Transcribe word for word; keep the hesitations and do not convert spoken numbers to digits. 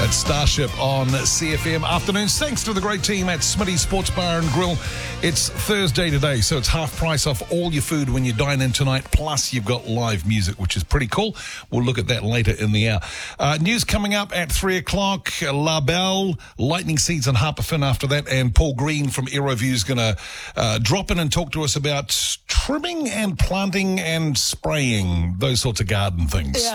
at Starship on C F M afternoons. Thanks to the great team at Smitty Sports Bar and Grill. It's Thursday today, so it's half price off all your food when you dine in tonight. Plus, you've got live music, which is pretty cool. We'll look at that later in the hour. Uh, news coming up at three o'clock. La Belle, Lightning Seeds and Harper Finn after that. And Paul Green from AeroView is going to uh, drop in and talk to us about trimming and planting and spraying, those sorts of garden things. Yeah.